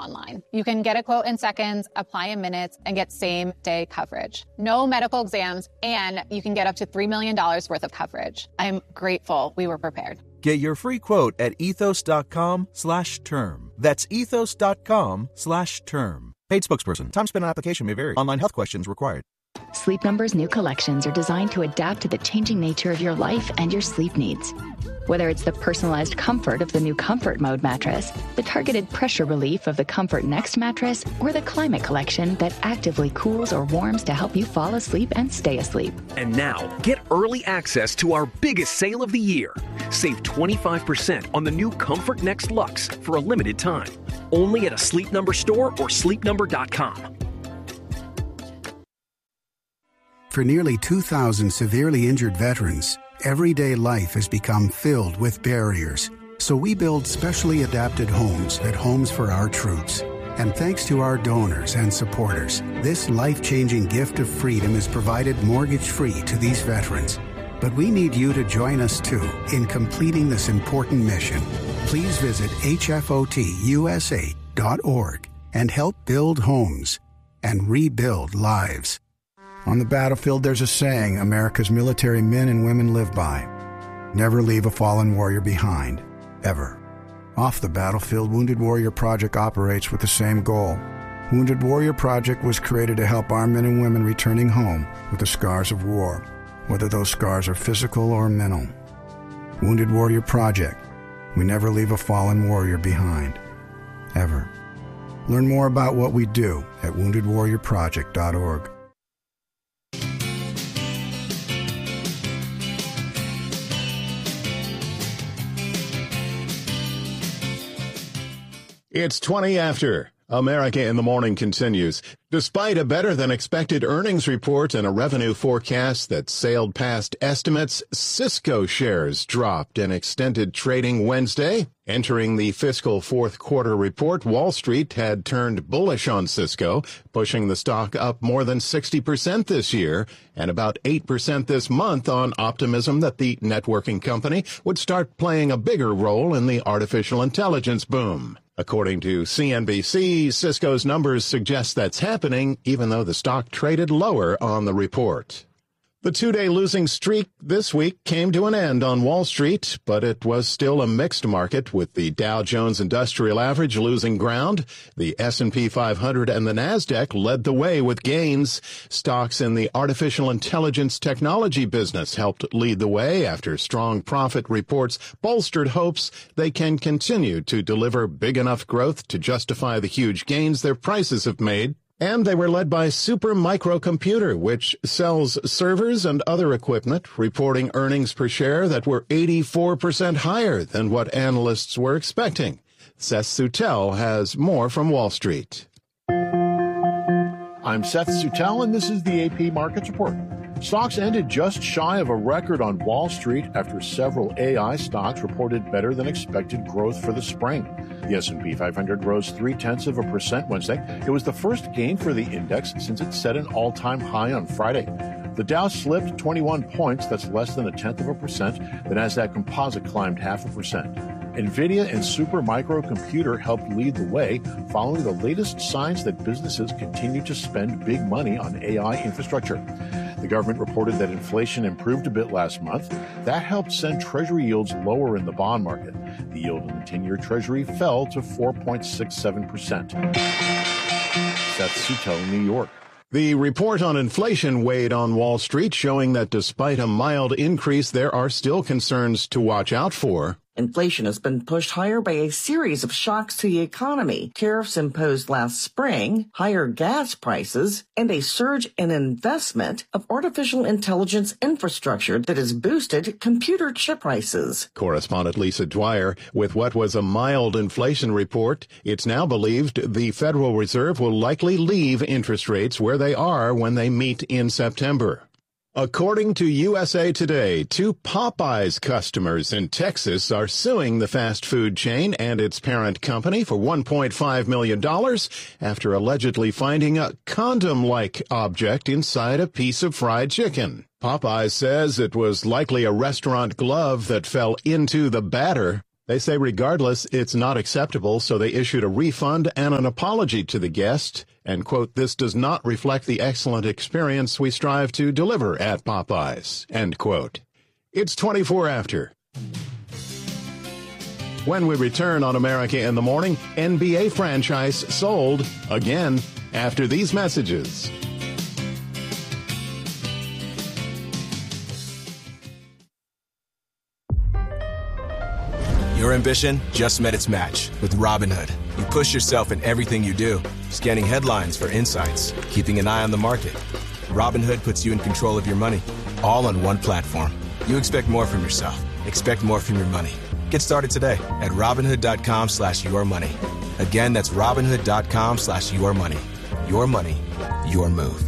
online. You can get a quote in seconds, apply in minutes, and get same-day coverage. No medical exams, and you can get up to $3 million worth of coverage. I'm grateful we were prepared. Get your free quote at ethos.com/term. That's ethos.com/term. Paid spokesperson. Time spent on application may vary. Online health questions required. Sleep Number's new collections are designed to adapt to the changing nature of your life and your sleep needs. Whether it's the personalized comfort of the new Comfort Mode mattress, the targeted pressure relief of the Comfort Next mattress, or the Climate Collection that actively cools or warms to help you fall asleep and stay asleep. And now, get early access to our biggest sale of the year. Save 25% on the new Comfort Next Luxe for a limited time. Only at a Sleep Number store or sleepnumber.com. For nearly 2,000 severely injured veterans, everyday life has become filled with barriers. So we build specially adapted homes at Homes for Our Troops. And thanks to our donors and supporters, this life-changing gift of freedom is provided mortgage-free to these veterans. But we need you to join us, too, in completing this important mission. Please visit hfotusa.org and help build homes and rebuild lives. On the battlefield, there's a saying America's military men and women live by. Never leave a fallen warrior behind, ever. Off the battlefield, Wounded Warrior Project operates with the same goal. Wounded Warrior Project was created to help our men and women returning home with the scars of war, whether those scars are physical or mental. Wounded Warrior Project. We never leave a fallen warrior behind, ever. Learn more about what we do at woundedwarriorproject.org. It's 20 after. America in the Morning continues. Despite a better-than-expected earnings report and a revenue forecast that sailed past estimates, Cisco shares dropped and extended trading Wednesday. Entering the fiscal fourth quarter report, Wall Street had turned bullish on Cisco, pushing the stock up more than 60% this year and about 8% this month on optimism that the networking company would start playing a bigger role in the artificial intelligence boom. According to CNBC, Cisco's numbers suggest that's happening, even though the stock traded lower on the report. The two-day losing streak this week came to an end on Wall Street, but it was still a mixed market, with the Dow Jones Industrial Average losing ground. The S&P 500 and the Nasdaq led the way with gains. Stocks in the artificial intelligence technology business helped lead the way after strong profit reports bolstered hopes they can continue to deliver big enough growth to justify the huge gains their prices have made. And they were led by Super Microcomputer, which sells servers and other equipment, reporting earnings per share that were 84% higher than what analysts were expecting. Seth Sutel has more from Wall Street. I'm Seth Sutel, and this is the AP Markets Report. Stocks ended just shy of a record on Wall Street after several AI stocks reported better than expected growth for the spring. The S&P 500 rose 0.3% Wednesday. It was the first gain for the index since it set an all-time high on Friday. The Dow slipped 21 points, that's less than 0.1%. The Nasdaq Composite climbed 0.5%. NVIDIA and Super Microcomputer helped lead the way, following the latest signs that businesses continue to spend big money on AI infrastructure. The government reported that inflation improved a bit last month. That helped send Treasury yields lower in the bond market. The yield in the 10-year Treasury fell to 4.67%. Seth Sutel, New York. The report on inflation weighed on Wall Street, showing that despite a mild increase, there are still concerns to watch out for. Inflation has been pushed higher by a series of shocks to the economy. Tariffs imposed last spring, higher gas prices, and a surge in investment of artificial intelligence infrastructure that has boosted computer chip prices. Correspondent Lisa Dwyer, with what was a mild inflation report, it's now believed the Federal Reserve will likely leave interest rates where they are when they meet in September. According to USA Today, 2 Popeyes customers in Texas are suing the fast food chain and its parent company for $1.5 million after allegedly finding a condom-like object inside a piece of fried chicken. Popeyes says it was likely a restaurant glove that fell into the batter. They say regardless, it's not acceptable, so they issued a refund and an apology to the guest, and, quote, "This does not reflect the excellent experience we strive to deliver at Popeyes," end quote. It's 24 after. When we return on America in the Morning, NBA franchise sold again after these messages. Your ambition just met its match with Robinhood. You push yourself in everything you do, scanning headlines for insights, keeping an eye on the market. Robinhood puts you in control of your money, all on one platform. You expect more from yourself. Expect more from your money. Get started today at Robinhood.com/yourmoney. Again, that's Robinhood.com/yourmoney. Your money, your move.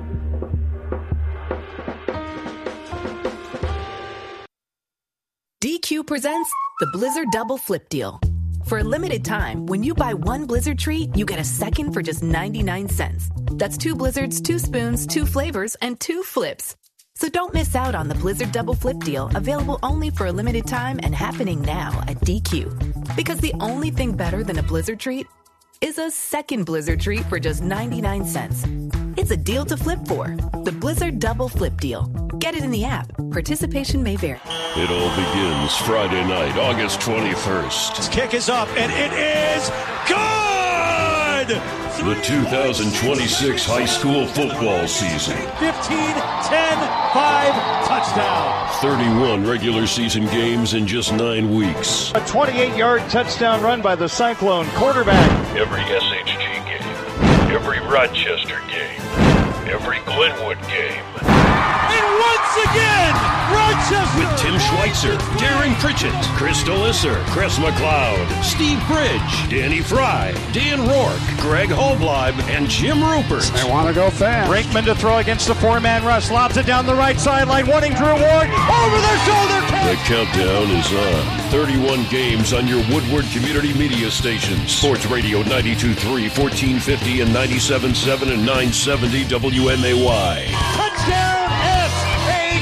DQ presents the Blizzard Double Flip Deal. For a limited time, when you buy one Blizzard treat, you get a second for just 99 cents. That's 2 Blizzards, 2 spoons, 2 flavors, and 2 flips. So don't miss out on the Blizzard Double Flip Deal, available only for a limited time and happening now at DQ. Because the only thing better than a Blizzard treat is a second Blizzard treat for just 99 cents. It's a deal to flip for. The Blizzard Double Flip Deal. Get it in the app. Participation may vary. It all begins Friday night, August 21st. This kick is up, and it is good! The 2026 high school football season. 15-10-5 touchdown. 31 regular season games in just 9 weeks. A 28-yard touchdown run by the Cyclone quarterback. Every SHG game, every Rochester game, every Glenwood game. And once again, Rochester! With Tim Schweitzer, Darren Pritchett, Chris Delisser, Chris McLeod, Steve Bridge, Danny Fry, Dan Rourke, Greg Holbleib, and Jim Rupert. They want to go fast. Brinkman to throw against the 4-man rush. Lobs it down the right sideline, wanting Drew Ward. Over their shoulder catch. The countdown is on. 31 games on your Woodward Community Media stations. Sports Radio 92.3, 1450, and 97.7 and 970 WMAY. Touchdown!